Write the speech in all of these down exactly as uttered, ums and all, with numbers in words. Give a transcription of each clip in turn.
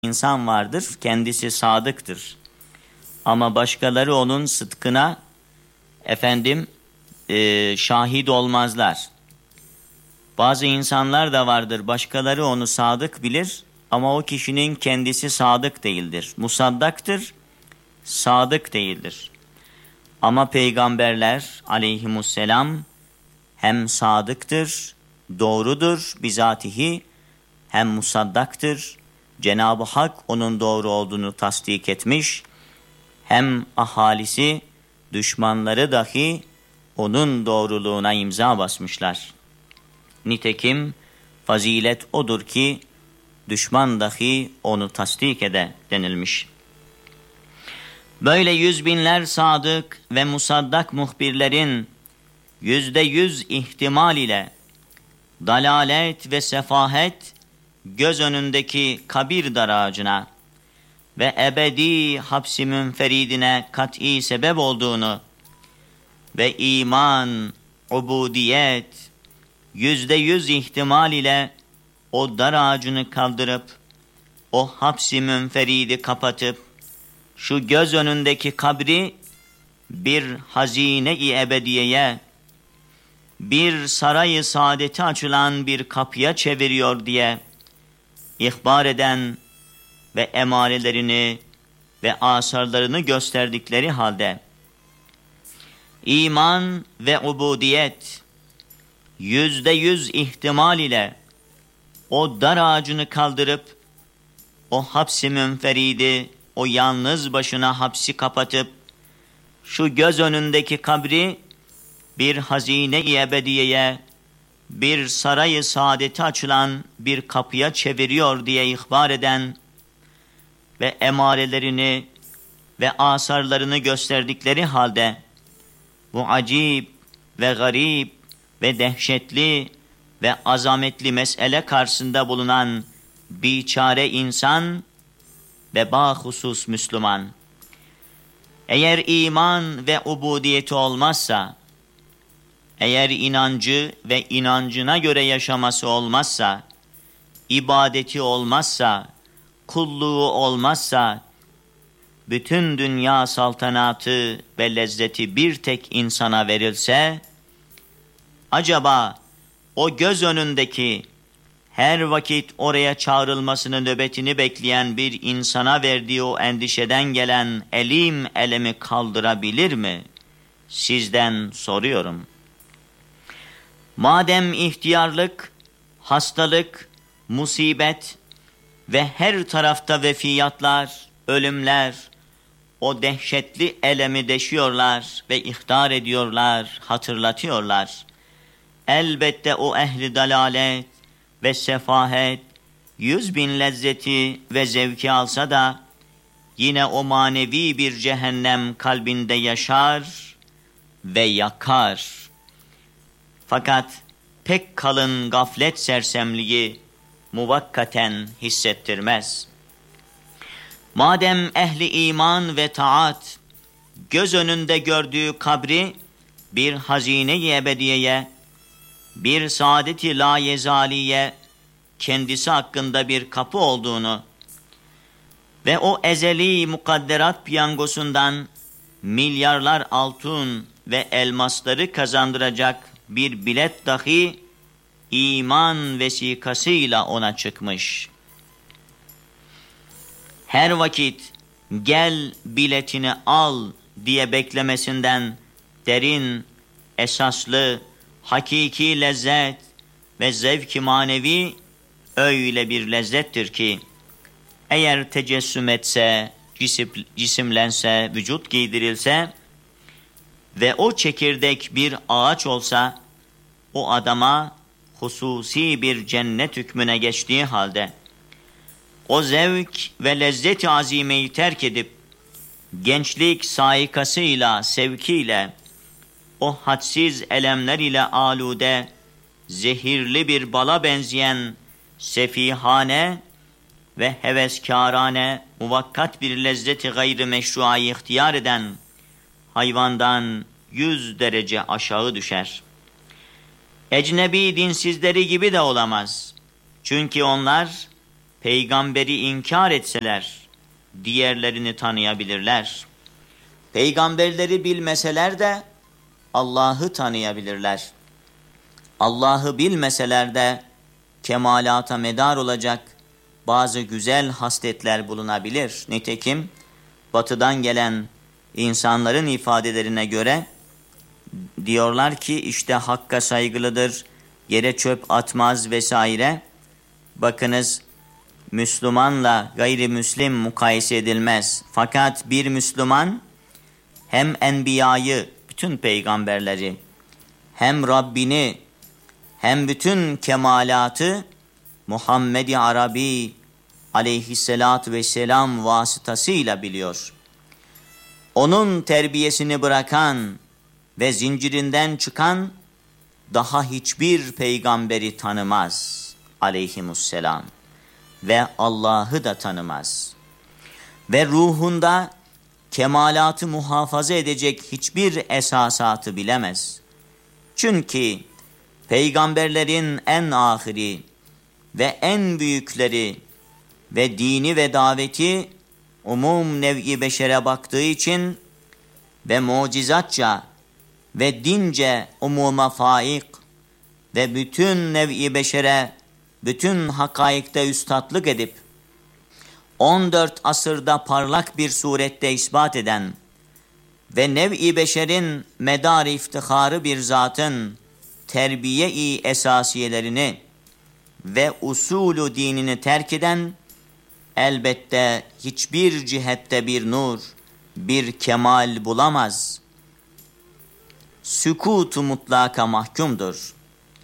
insan vardır, kendisi sadıktır. Ama başkaları onun sıdkına efendim e, şahit olmazlar. Bazı insanlar da vardır, başkaları onu sadık bilir ama o kişinin kendisi sadık değildir. Musaddaktır, sadık değildir. Ama peygamberler aleyhimusselam hem sadıktır, doğrudur bizatihi, hem musaddaktır. Cenab-ı Hak onun doğru olduğunu tasdik etmiş, hem ahalisi, düşmanları dahi onun doğruluğuna imza basmışlar. Nitekim fazilet odur ki düşman dahi onu tasdik ede denilmiş. Böyle yüz binler sadık ve musaddak muhbirlerin yüzde yüz ihtimal ile dalalet ve sefahet göz önündeki kabir daracına ve ebedi hapsi münferidine kat'i sebep olduğunu ve iman, ubudiyet yüzde yüz ihtimal ile o dar ağacını kaldırıp o hapsi münferidi kapatıp şu göz önündeki kabri bir hazine-i ebediyeye, bir sarayı saadeti açılan bir kapıya çeviriyor diye ihbar eden ve emarelerini ve asarlarını gösterdikleri halde iman ve ubudiyet yüzde yüz ihtimal ile o dar ağacını kaldırıp o hapsi münferidi, o yalnız başına hapsi kapatıp şu göz önündeki kabri bir hazine-i ebediyeye, bir sarayı saadeti açılan bir kapıya çeviriyor diye ihbar eden ve emarelerini ve asarlarını gösterdikleri halde bu acip ve garip ve dehşetli ve azametli mesele karşısında bulunan biçare insan ve bahusus Müslüman, eğer iman ve ubudiyeti olmazsa, eğer inancı ve inancına göre yaşaması olmazsa, ibadeti olmazsa, kulluğu olmazsa, bütün dünya saltanatı ve lezzeti bir tek insana verilse, acaba o göz önündeki her vakit oraya çağrılmasını nöbetini bekleyen bir insana verdiği o endişeden gelen elim elemi kaldırabilir mi? Sizden soruyorum. Madem ihtiyarlık, hastalık, musibet ve her tarafta vefiyatlar, ölümler o dehşetli elemi deşiyorlar ve ihtar ediyorlar, hatırlatıyorlar. Elbette o ehli dalalet ve sefahet yüz bin lezzeti ve zevki alsa da yine o manevi bir cehennem kalbinde yaşar ve yakar. Fakat pek kalın gaflet sersemliği muvakkaten hissettirmez. Madem ehli iman ve taat göz önünde gördüğü kabri bir hazine-i ebediyeye, bir saadet-i layezaliye, kendisi hakkında bir kapı olduğunu ve o ezeli mukadderat piyangosundan milyarlar altın ve elmasları kazandıracak bir bilet dahi iman vesikasıyla ona çıkmış. Her vakit gel biletini al diye beklemesinden derin, esaslı, hakiki lezzet ve zevk-i manevi öyle bir lezzettir ki eğer tecessüm etse, cisim, cisimlense, vücut giydirilse ve o çekirdek bir ağaç olsa o adama hususi bir cennet hükmüne geçtiği halde o zevk ve lezzet-i azimeyi terk edip gençlik saikasıyla, sevkiyle o hadsiz elemler ile alude, zehirli bir bala benzeyen sefihane ve heveskârane, muvakkat bir lezzeti gayri meşruayı ihtiyar eden hayvandan yüz derece aşağı düşer. Ecnebi dinsizleri gibi de olamaz. Çünkü onlar peygamberi inkar etseler diğerlerini tanıyabilirler. Peygamberleri bilmeseler de Allah'ı tanıyabilirler. Allah'ı bilmeseler de kemalata medar olacak bazı güzel hasletler bulunabilir. Nitekim batıdan gelen insanların ifadelerine göre diyorlar ki işte hakka saygılıdır, yere çöp atmaz vesaire. Bakınız, Müslümanla gayrimüslim mukayese edilmez. Fakat bir Müslüman hem enbiyayı, bütün peygamberleri, hem Rabbini, hem bütün kemalatı Muhammed-i Arabi aleyhissalatu vesselam vasıtasıyla biliyor. Onun terbiyesini bırakan ve zincirinden çıkan daha hiçbir peygamberi tanımaz aleyhimusselam ve Allah'ı da tanımaz. Ve ruhunda kemalatı muhafaza edecek hiçbir esasatı bilemez. Çünkü peygamberlerin en ahiri ve en büyükleri ve dini ve daveti umum nev'i beşere baktığı için ve mucizatça ve dince umuma faik ve bütün nev'i beşere bütün hakaikte üstatlık edip on dört asırda parlak bir surette ispat eden ve nev'i beşerin medar iftiharı bir zatın terbiye-i esasiyelerini ve usulü dinini terk eden elbette hiçbir cihette bir nur, bir kemal bulamaz. Sükût-u mutlaka mahkumdur.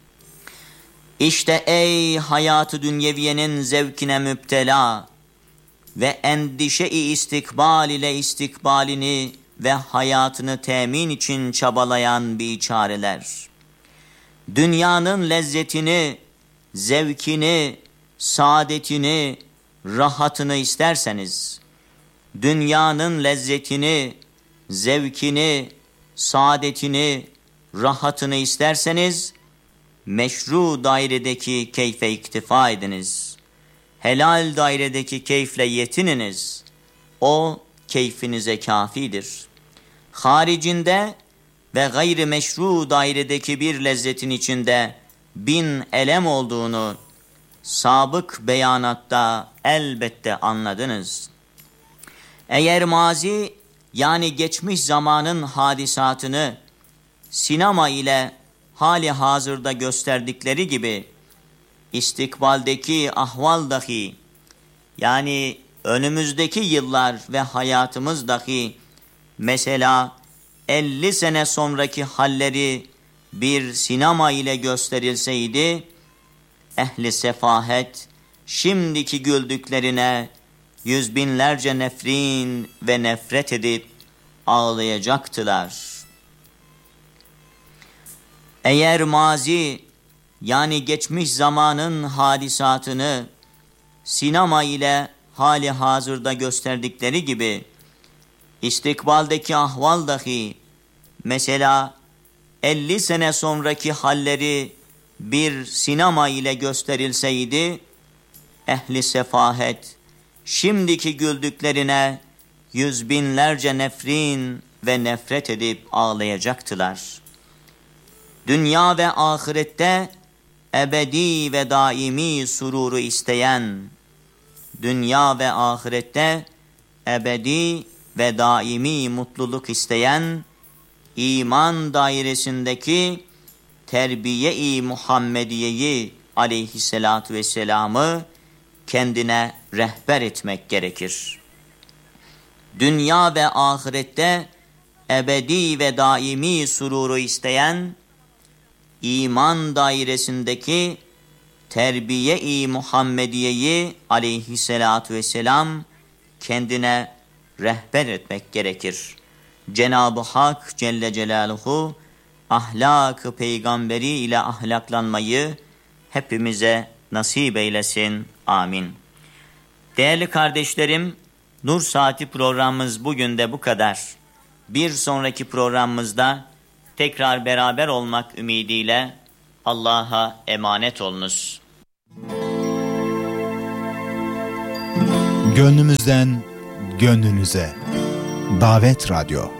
İşte ey hayatı dünyeviyenin zevkine müptela ve endişe-i istikbal ile istikbalini ve hayatını temin için çabalayan biçareler. Dünyanın lezzetini, zevkini, saadetini, rahatını isterseniz, dünyanın lezzetini, zevkini, saadetini, rahatını isterseniz, meşru dairedeki keyfe iktifa ediniz. Helal dairedeki keyifle yetininiz. O keyfinize kafidir. Haricinde ve gayri meşru dairedeki bir lezzetin içinde bin elem olduğunu sabık beyanatta elbette anladınız. Eğer mazi yani geçmiş zamanın hadisatını sinema ile hali hazırda gösterdikleri gibi istikbaldeki ahval dahi yani önümüzdeki yıllar ve hayatımız dahi mesela elli sene sonraki halleri bir sinema ile gösterilseydi ehli sefahet şimdiki güldüklerine yüz binlerce nefrin ve nefret edip ağlayacaktılar. Eğer mazi yani geçmiş zamanın hadisatını sinema ile hali hazırda gösterdikleri gibi istikbaldeki ahval dahi mesela elli sene sonraki halleri bir sinema ile gösterilseydi ehli sefahet şimdiki güldüklerine yüz binlerce nefrin ve nefret edip ağlayacaktılar. Dünya ve ahirette ebedi ve daimi sururu isteyen, dünya ve ahirette ebedi ve daimi mutluluk isteyen, iman dairesindeki terbiye-i Muhammediye'yi aleyhissalatu vesselam'ı kendine rehber etmek gerekir. Dünya ve ahirette ebedi ve daimi sururu isteyen, iman dairesindeki terbiye-i Muhammediye'yi aleyhissalatu vesselam kendine rehber etmek gerekir. Cenab-ı Hak Celle Celaluhu ahlak-ı peygamberi ile ahlaklanmayı hepimize nasip eylesin. Amin. Değerli kardeşlerim, Nur Saati programımız bugün de bu kadar. Bir sonraki programımızda tekrar beraber olmak ümidiyle Allah'a emanet olunuz. Gönlümüzden gönlünüze. Davet Radyo.